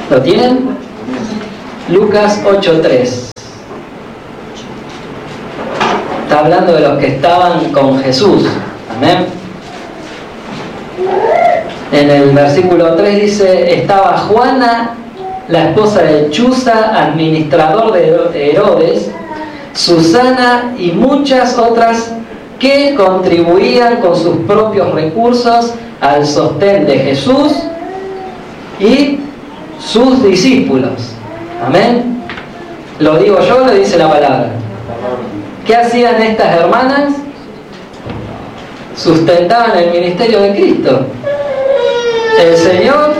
¿Lo tienen? Lucas 8:3. Está hablando de los que estaban con Jesús. Amén. En el versículo 3 dice: estaba Juana, la esposa de Chuza, administrador de Herodes, Susana y muchas otras que contribuían con sus propios recursos al sostén de Jesús y sus discípulos. Amén. ¿Lo digo yo o lo dice la palabra? ¿Qué hacían estas hermanas? Sustentaban el ministerio de Cristo. El Señor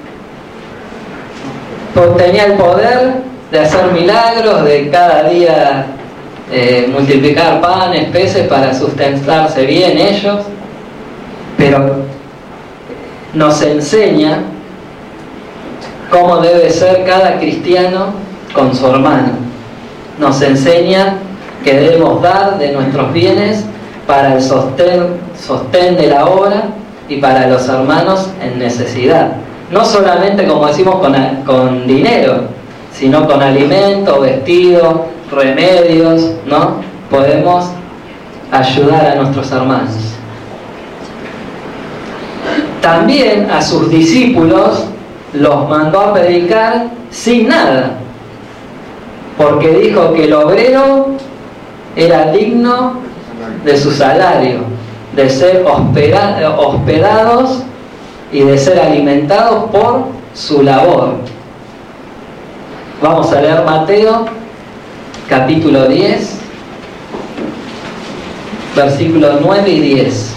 tenía el poder de hacer milagros, de cada día multiplicar panes, peces para sustentarse bien ellos, pero nos enseña cómo debe ser cada cristiano con su hermano. Nos enseña que debemos dar de nuestros bienes para el sostén de la obra y para los hermanos en necesidad. No solamente, como decimos, con dinero, sino con alimento, vestido, remedios, ¿no? Podemos ayudar a nuestros hermanos. También a sus discípulos los mandó a predicar sin nada, porque dijo que el obrero era digno de su salario, de ser hospedados y de ser alimentados por su labor. Vamos a leer Mateo capítulo 10, versículos 9 y 10.